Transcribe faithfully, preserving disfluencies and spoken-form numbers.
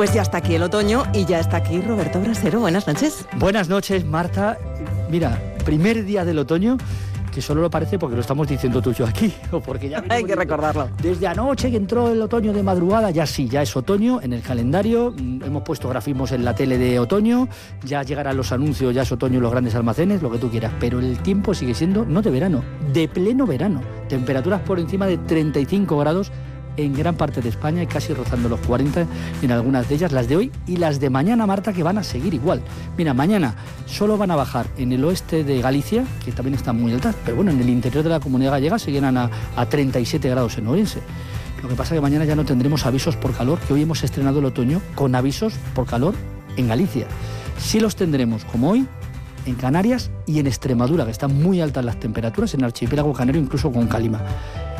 Pues ya está aquí el otoño y ya está aquí Roberto Brasero. Buenas noches. Buenas noches, Marta. Mira, primer día del otoño, que solo lo parece porque lo estamos diciendo tú y yo aquí, o porque ya hay que recordarlo. Desde anoche que entró el otoño de madrugada, ya sí, ya es otoño en el calendario, hemos puesto grafismos en la tele de otoño, ya llegarán los anuncios, ya es otoño en los grandes almacenes, lo que tú quieras, pero el tiempo sigue siendo no de verano, de pleno verano, temperaturas por encima de treinta y cinco grados en gran parte de España y casi rozando los cuarenta en algunas de ellas, las de hoy y las de mañana, Marta, que van a seguir igual. Mira, mañana solo van a bajar en el oeste de Galicia, que también están muy altas, pero bueno, en el interior de la Comunidad Gallega seguirán a, a treinta y siete grados en Orense. Lo que pasa es que mañana ya no tendremos avisos por calor, que hoy hemos estrenado el otoño con avisos por calor en Galicia. Sí los tendremos, como hoy, en Canarias y en Extremadura, que están muy altas las temperaturas, en el archipiélago canario, incluso con calima.